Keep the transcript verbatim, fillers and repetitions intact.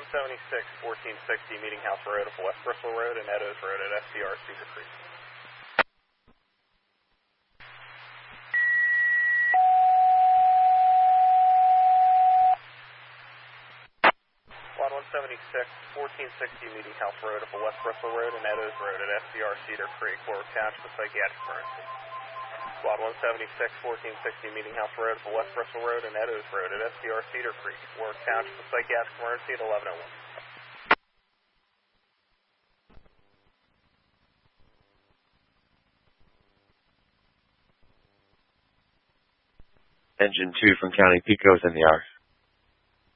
seventy-six, fourteen sixty Meeting House Road of West Bristol Road and Eddowes Road at S C R Cedar Creek. Squad one seventy-six, fourteen sixty Meeting House Road of West Bristol Road and Eddowes Road at S C R Cedar Creek were attached to psychiatric emergency. Squad one seventy-six, fourteen sixty Meeting House Road of West Bristol Road and Eddowes Road at S C R Cedar Creek were attached to psychiatric emergency at eleven oh one. Engine two from County Pico's in the hour.